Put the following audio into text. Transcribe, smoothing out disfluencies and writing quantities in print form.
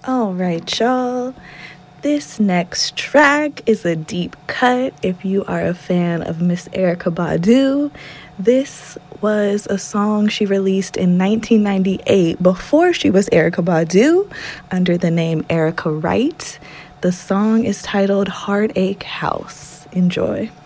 All right, y'all. This next track is a deep cut. If you are a fan of Miss Erykah Badu, this was a song she released in 1998 before she was Erykah Badu under the name Erica Wright. The song is titled Heartache House. Enjoy.